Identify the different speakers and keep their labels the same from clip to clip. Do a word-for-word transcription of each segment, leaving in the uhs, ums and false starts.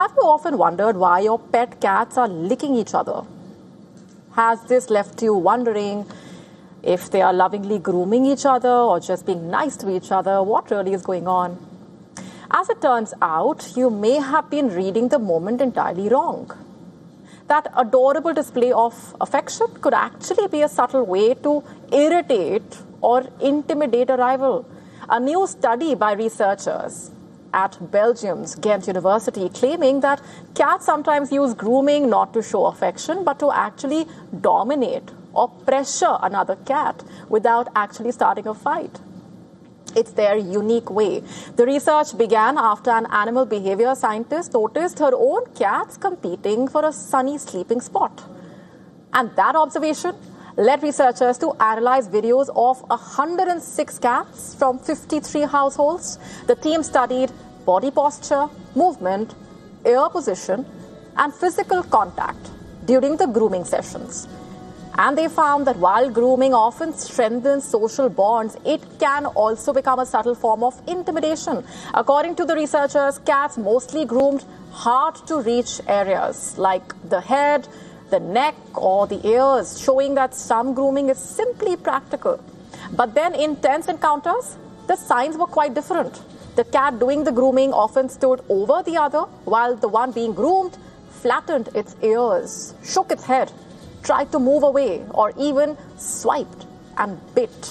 Speaker 1: Have you often wondered why your pet cats are licking each other? Has this left you wondering if they are lovingly grooming each other or just being nice to each other? What really is going on? As it turns out, you may have been reading the moment entirely wrong. That adorable display of affection could actually be a subtle way to irritate or intimidate a rival. A new study by researchers at Belgium's Ghent University claiming that cats sometimes use grooming not to show affection but to actually dominate or pressure another cat without actually starting a fight. It's their unique way. The research began after an animal behavior scientist noticed her own cats competing for a sunny sleeping spot. And that observation led researchers to analyze videos of one hundred six cats from fifty-three households. The team studied body posture, movement, ear position, and physical contact during the grooming sessions. And they found that while grooming often strengthens social bonds, it can also become a subtle form of intimidation. According to the researchers, cats mostly groomed hard-to-reach areas like the head, the neck, or the ears, showing that some grooming is simply practical. But then in tense encounters, the signs were quite different. The cat doing the grooming often stood over the other, while the one being groomed flattened its ears, shook its head, tried to move away, or even swiped and bit.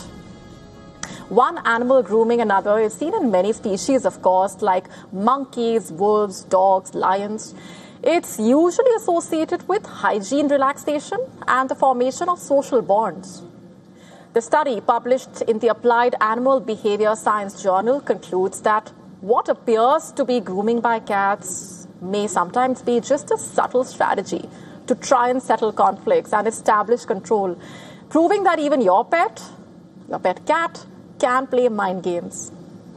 Speaker 1: One animal grooming another is seen in many species, of course, like monkeys, wolves, dogs, lions. It's usually associated with hygiene relaxation and the formation of social bonds. The study, published in the Applied Animal Behavior Science Journal, concludes that what appears to be grooming by cats may sometimes be just a subtle strategy to try and settle conflicts and establish control, proving that even your pet, your pet cat, can play mind games.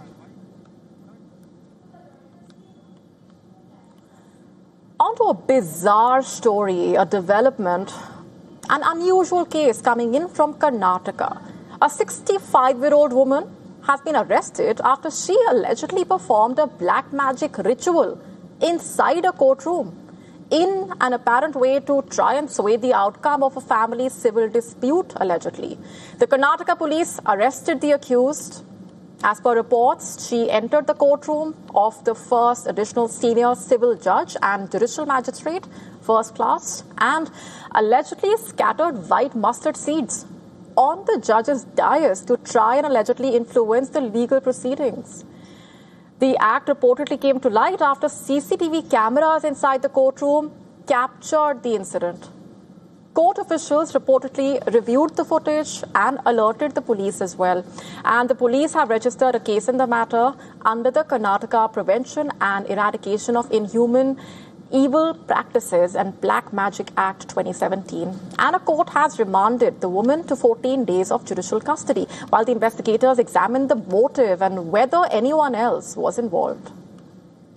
Speaker 1: Onto a bizarre story, a development, an unusual case coming in from Karnataka. A sixty-five-year-old woman has been arrested after she allegedly performed a black magic ritual inside a courtroom in an apparent way to try and sway the outcome of a family civil dispute, allegedly. The Karnataka police arrested the accused. As per reports, she entered the courtroom of the first additional senior civil judge and judicial magistrate, first class, and allegedly scattered white mustard seeds on the judge's dais to try and allegedly influence the legal proceedings. The act reportedly came to light after C C T V cameras inside the courtroom captured the incident. Court officials reportedly reviewed the footage and alerted the police as well. And the police have registered a case in the matter under the Karnataka Prevention and Eradication of Inhuman Evil Practices and Black Magic Act twenty seventeen. And a court has remanded the woman to fourteen days of judicial custody while the investigators examine the motive and whether anyone else was involved.